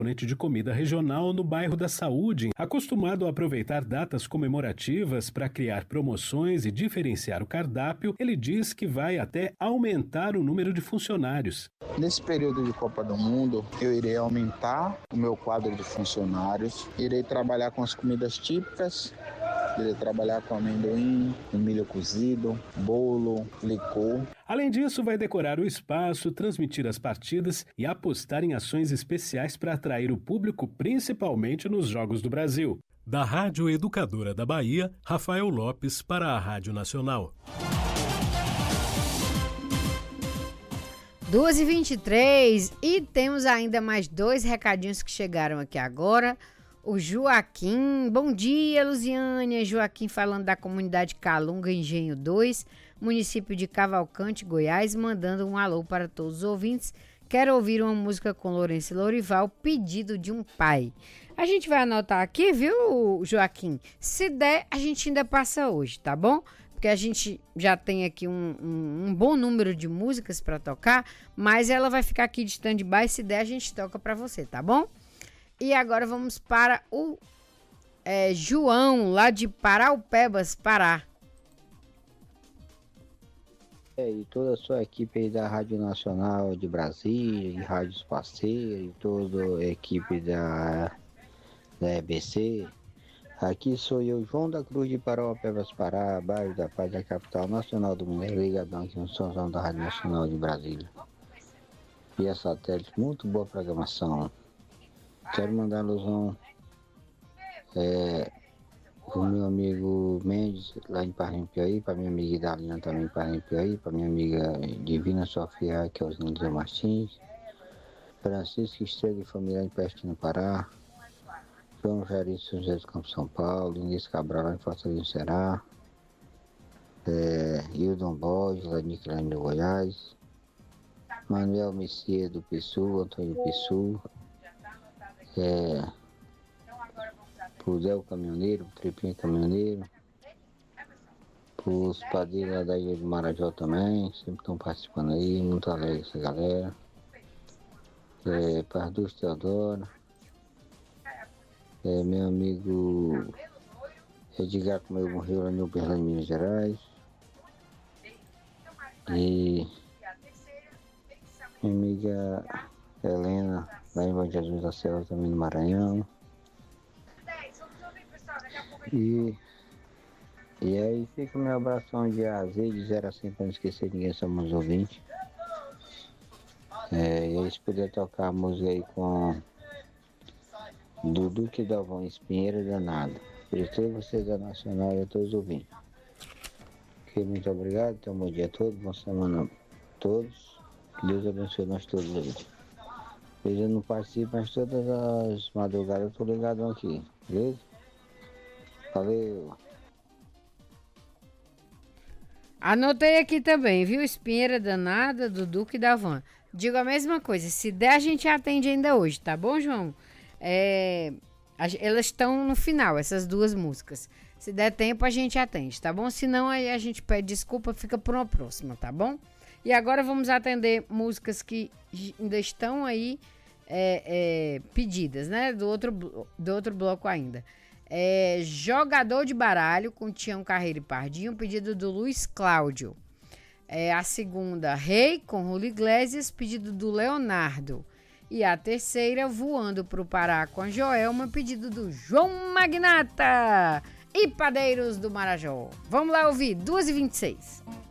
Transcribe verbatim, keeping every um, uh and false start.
restaurante de comida regional no bairro da Saúde, acostumado a aproveitar datas comemorativas para criar promoções e diferenciar o cardápio. Ele diz que vai até aumentar o número de funcionários. Nesse período de Copa do Mundo, eu irei aumentar o meu quadro de funcionários, irei trabalhar com as comidas típicas, irei trabalhar com amendoim, milho cozido, bolo, licor. Além disso, vai decorar o espaço, transmitir as partidas e apostar em ações especiais para atrair o público, principalmente nos Jogos do Brasil. Da Rádio Educadora da Bahia, Rafael Lopes para a Rádio Nacional. duas e vinte e três e temos ainda mais dois recadinhos que chegaram aqui agora. O Joaquim, bom dia Luziânia, Joaquim falando da comunidade Calunga Engenho dois, município de Cavalcante, Goiás, mandando um alô para todos os ouvintes. Quero ouvir uma música com Lourenço e Lourival, pedido de um pai. A gente vai anotar aqui, viu, Joaquim? Se der, a gente ainda passa hoje, tá bom? Porque a gente já tem aqui um, um, um bom número de músicas para tocar, mas ela vai ficar aqui de stand-by, se der a gente toca para você, tá bom? E agora vamos para o é, João, lá de Paraupebas, Pará. É, e toda a sua equipe aí da Rádio Nacional de Brasília, e Rádios Parceiros, e toda a equipe da, da E B C. Aqui sou eu, João da Cruz de Paraupebas, Pará, bairro da Paz, da capital nacional do mundo. Ligadão aqui no São João da Rádio Nacional de Brasília. Via satélite, muito boa programação. Quero mandar alusão é, pro meu amigo Mendes, lá em Parnapiauí, para minha amiga Idalina também em Parnapiauí, para minha amiga Divina Sofia, que é o Zé Martins, Francisco Estrela e família em Peste no Pará, João Jair José dos Campos São Paulo, Inês Cabral lá em Fortaleza, Ceará, é, Hildon Borges, lá de Nicrânio, Goiás, Manuel Messias do Pissu, Antônio Pissu, É, pro Zé o Caminhoneiro, pro Tripinho Caminhoneiro, pros padrinhos lá da Ilha do Marajó também, sempre estão participando aí, muito alegre essa galera. É, Pardus Teodoro, é, meu amigo Edgar, como eu morreu lá em Uberlândia, Minas Gerais, e minha amiga Helena, lá em Bom Jesus da Serra, também no Maranhão. E, e aí fica o meu abração de A a Z, de zero a cem, para não esquecer ninguém, somos ouvintes. É, e aí se puder tocar a música aí com Dudu que Dalvão Espinheira Danado. Prestou vocês da Nacional e a todos os ouvintes. Ok, muito obrigado, então bom dia a todos, boa semana a todos. Que Deus abençoe nós todos aí. Eu não participo, mas todas as madrugadas eu tô ligadão aqui, beleza? Valeu! Anotei aqui também, viu? Espinheira Danada, Dudu e Dalvan. Digo a mesma coisa, se der a gente atende ainda hoje, tá bom, João? É, a, elas estão no final, essas duas músicas. Se der tempo a gente atende, tá bom? Se não, aí a gente pede desculpa, fica por uma próxima, tá bom? E agora vamos atender músicas que ainda estão aí é, é, pedidas, né? Do outro, do outro bloco ainda. É, Jogador de Baralho, com Tião Carreiro e Pardinho, pedido do Luiz Cláudio. É, a segunda, Rei, com Julio Iglesias, pedido do Leonardo. E a terceira, Voando pro Pará, com a Joelma, pedido do João Magnata e Padeiros do Marajó. Vamos lá ouvir, duas e vinte e seis.